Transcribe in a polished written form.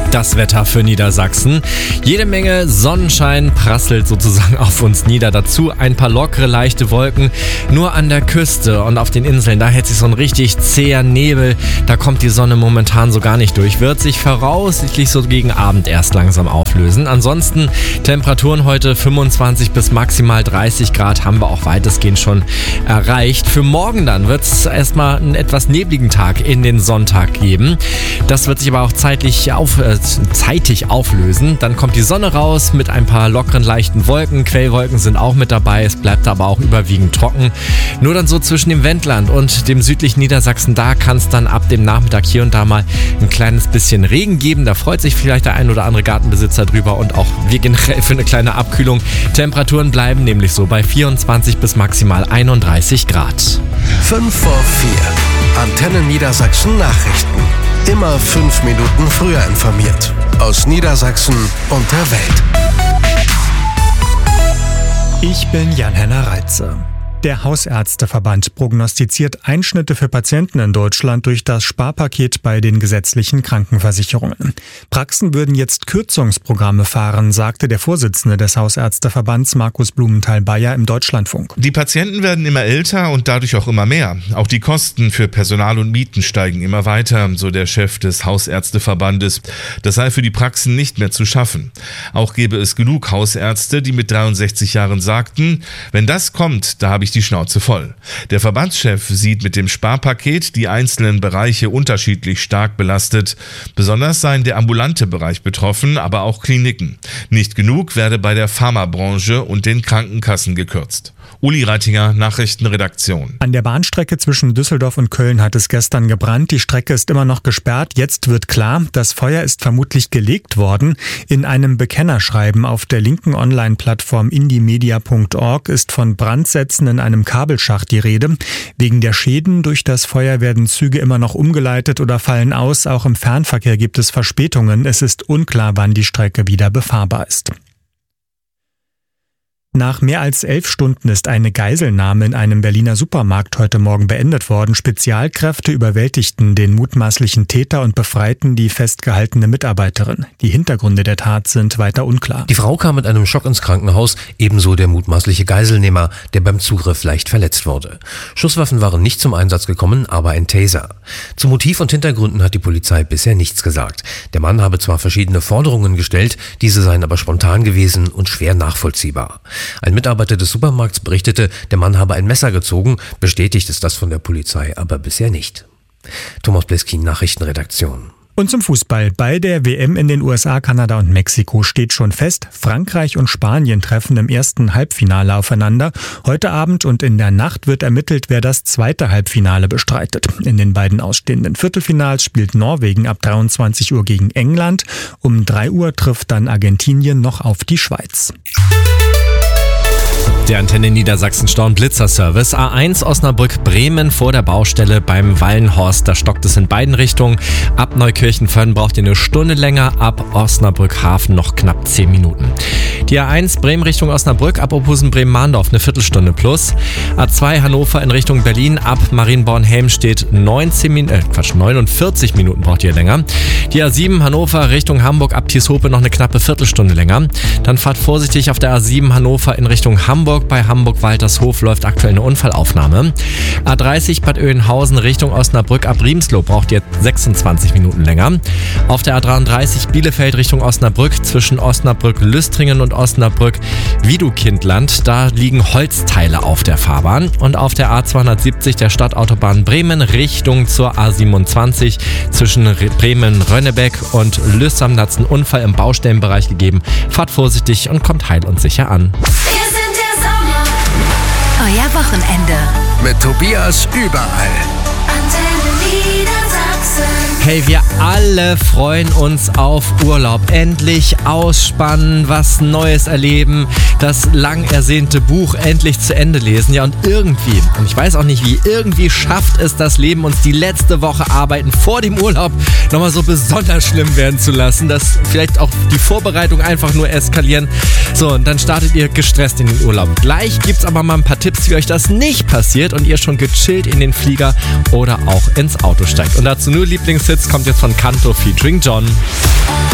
Das Wetter für Niedersachsen. Jede Menge Sonnenschein prasselt sozusagen auf uns nieder. Dazu ein paar lockere, leichte Wolken. Nur an der Küste und auf den Inseln, da hält sich so ein richtig zäher Nebel. Da kommt die Sonne momentan so gar nicht durch. Wird sich voraussichtlich so gegen Abend erst langsam auflösen. Ansonsten Temperaturen heute 25 bis maximal 30 Grad haben wir auch weitestgehend schon erreicht. Für morgen dann wird es erstmal einen etwas nebligen Tag in den Sonntag geben. Das wird sich aber auch zeitig auflösen. Dann kommt die Sonne raus mit ein paar lockeren, leichten Wolken. Quellwolken sind auch mit dabei. Es bleibt aber auch überwiegend trocken. Nur dann so zwischen dem Wendland und dem südlichen Niedersachsen, da kann es dann ab dem Nachmittag hier und da mal ein kleines bisschen Regen geben. Da freut sich vielleicht der ein oder andere Gartenbesitzer drüber und auch wir generell für eine kleine Abkühlung. Temperaturen bleiben nämlich so bei 24 bis maximal 31 Grad. 5 vor 4. Antenne Niedersachsen Nachrichten. Immer 5 Minuten früher informiert. Aus Niedersachsen und der Welt. Ich bin Jan-Henner Reitze. Der Hausärzteverband prognostiziert Einschnitte für Patienten in Deutschland durch das Sparpaket bei den gesetzlichen Krankenversicherungen. Praxen würden jetzt Kürzungsprogramme fahren, sagte der Vorsitzende des Hausärzteverbands Markus Blumenthal-Bayer im Deutschlandfunk. Die Patienten werden immer älter und dadurch auch immer mehr. Auch die Kosten für Personal und Mieten steigen immer weiter, so der Chef des Hausärzteverbandes. Das sei für die Praxen nicht mehr zu schaffen. Auch gäbe es genug Hausärzte, die mit 63 Jahren sagten, wenn das kommt, da habe ich die Schnauze voll. Der Verbandschef sieht mit dem Sparpaket die einzelnen Bereiche unterschiedlich stark belastet. Besonders seien der ambulante Bereich betroffen, aber auch Kliniken. Nicht genug werde bei der Pharmabranche und den Krankenkassen gekürzt. Uli Reitinger, Nachrichtenredaktion. An der Bahnstrecke zwischen Düsseldorf und Köln hat es gestern gebrannt. Die Strecke ist immer noch gesperrt. Jetzt wird klar, das Feuer ist vermutlich gelegt worden. In einem Bekennerschreiben auf der linken Online-Plattform indiemedia.org ist von Brandsätzen in einem Kabelschacht die Rede. Wegen der Schäden durch das Feuer werden Züge immer noch umgeleitet oder fallen aus. Auch im Fernverkehr gibt es Verspätungen. Es ist unklar, wann die Strecke wieder befahrbar ist. Nach mehr als 11 Stunden ist eine Geiselnahme in einem Berliner Supermarkt heute Morgen beendet worden. Spezialkräfte überwältigten den mutmaßlichen Täter und befreiten die festgehaltene Mitarbeiterin. Die Hintergründe der Tat sind weiter unklar. Die Frau kam mit einem Schock ins Krankenhaus, ebenso der mutmaßliche Geiselnehmer, der beim Zugriff leicht verletzt wurde. Schusswaffen waren nicht zum Einsatz gekommen, aber ein Taser. Zu Motiv und Hintergründen hat die Polizei bisher nichts gesagt. Der Mann habe zwar verschiedene Forderungen gestellt, diese seien aber spontan gewesen und schwer nachvollziehbar. Ein Mitarbeiter des Supermarkts berichtete, der Mann habe ein Messer gezogen, bestätigt ist das von der Polizei aber bisher nicht. Thomas Bleskin, Nachrichtenredaktion. Und zum Fußball. Bei der WM in den USA, Kanada und Mexiko steht schon fest, Frankreich und Spanien treffen im ersten Halbfinale aufeinander. Heute Abend und in der Nacht wird ermittelt, wer das zweite Halbfinale bestreitet. In den beiden ausstehenden Viertelfinals spielt Norwegen ab 23 Uhr gegen England. Um 3 Uhr trifft dann Argentinien noch auf die Schweiz. Der Antenne Niedersachsen Stau- und Blitzerservice. A1 Osnabrück-Bremen vor der Baustelle beim Wallenhorst. Da stockt es in beiden Richtungen. Ab Neukirchen-Föhn braucht ihr eine Stunde länger. Ab Osnabrück-Hafen noch knapp 10 Minuten. Die A1 Bremen Richtung Osnabrück ab Opusen-Bremen-Mahndorf eine Viertelstunde plus. A2 Hannover in Richtung Berlin ab Marienborn-Helmstedt 49 Minuten braucht ihr länger. Die A7 Hannover Richtung Hamburg ab Tieshope noch eine knappe Viertelstunde länger. Dann fahrt vorsichtig auf der A7 Hannover in Richtung Hamburg. Bei Hamburg-Waltershof läuft aktuell eine Unfallaufnahme. A30 Bad Oeynhausen Richtung Osnabrück ab Riemsloh braucht ihr 26 Minuten länger. Auf der A33 Bielefeld Richtung Osnabrück zwischen Osnabrück-Lüstringen und Osnabrück-Wiedukindland. Da liegen Holzteile auf der Fahrbahn. Und auf der A270 der Stadtautobahn Bremen Richtung zur A27 zwischen Bremen-Rönnebeck und Lüssam hat es einen Unfall im Baustellenbereich gegeben. Fahrt vorsichtig und kommt heil und sicher an. Euer Wochenende. Mit Tobias überall. Antenne Niedersachsen. Hey, wir alle freuen uns auf Urlaub. Endlich ausspannen, was Neues erleben, das lang ersehnte Buch endlich zu Ende lesen. Ja, und irgendwie, und ich weiß auch nicht wie, irgendwie schafft es das Leben, uns die letzte Woche Arbeiten vor dem Urlaub nochmal so besonders schlimm werden zu lassen, dass vielleicht auch die Vorbereitung einfach nur eskalieren. So, und dann startet ihr gestresst in den Urlaub. Gleich gibt's aber mal ein paar Tipps, wie euch das nicht passiert und ihr schon gechillt in den Flieger oder auch ins Auto steigt. Und dazu nur Lieblingshits kommt jetzt von Canto featuring John.